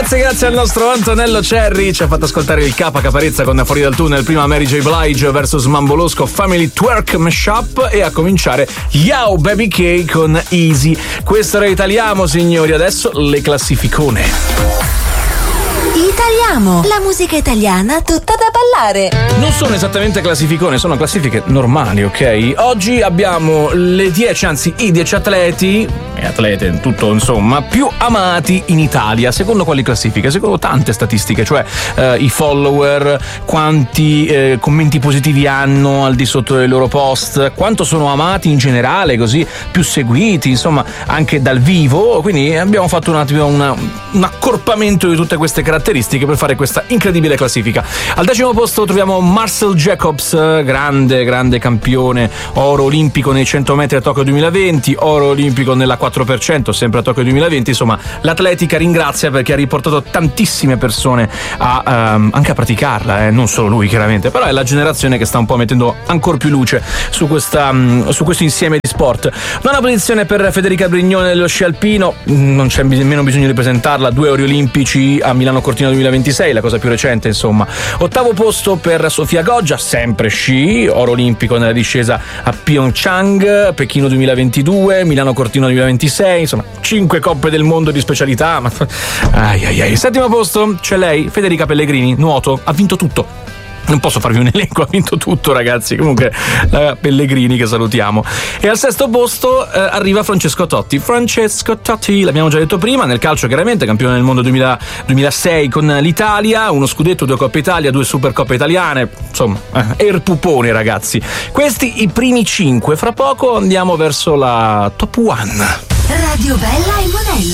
Grazie al nostro Antonello Cerri, ci ha fatto ascoltare il Capa Caparezza con Fuori dal Tunnel, prima Mary J. Blige vs Mambolosco Family Twerk Mashup e a cominciare Yo Baby K con Easy. Questo era Italiamo, signori, adesso le classificone. Italiamo, la musica italiana tutta da ballare. Non sono esattamente classificone, sono classifiche normali, ok? Oggi abbiamo le 10, anzi i 10 atleti e atlete tutto insomma più amati in Italia. Secondo quali classifiche? Secondo tante statistiche, cioè i follower, quanti commenti positivi hanno al di sotto dei loro post, quanto sono amati in generale, così più seguiti, insomma anche dal vivo. Quindi abbiamo fatto un attimo un accorpamento di tutte queste caratteristiche per fare questa incredibile classifica. Al 10° posto troviamo Marcel Jacobs, grande campione, oro olimpico nei 100 metri a Tokyo 2020, oro olimpico nella 4%, sempre a Tokyo 2020. Insomma, l'atletica ringrazia perché ha riportato tantissime persone anche a praticarla, non solo lui chiaramente, però è la generazione che sta un po' mettendo ancora più luce su questo insieme di sport. Nona posizione per Federica Brignone dello sci alpino, non c'è nemmeno bisogno di presentarla, 2 ori olimpici a Milano Cortina 2026, la cosa più recente insomma. 8° posto per Sofia Goggia, sempre sci, oro olimpico nella discesa a Pyeongchang, Pechino 2022, Milano Cortina 2026, insomma 5 coppe del mondo di specialità. Ma 7° posto c'è lei, Federica Pellegrini, nuoto, ha vinto tutto. Non posso farvi un elenco, ha vinto tutto ragazzi, comunque la Pellegrini che salutiamo. E al 6° posto arriva Francesco Totti, l'abbiamo già detto prima, nel calcio chiaramente campione del mondo 2006 con l'Italia, 1 scudetto, 2 Coppe Italia, 2 Supercoppe italiane, insomma Pupone ragazzi. Questi i primi 5, fra poco andiamo verso la top 1. Radio Bella e Monella.